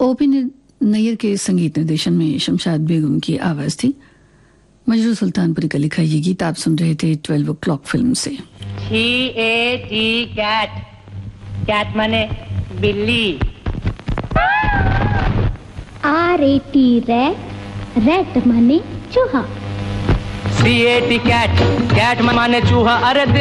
ओपी नैयर के संगीत निर्देशन में शमशाद बेगम की आवाज थी। मजरू सुल्तानपुरी का लिखा ये गीत आप सुन रहे थे 12 o'clock फिल्म से। कैट, कैट माने बिल्ली। RAT रैट माने चूहा। CAT कैट, कैट माने चूहा। अरे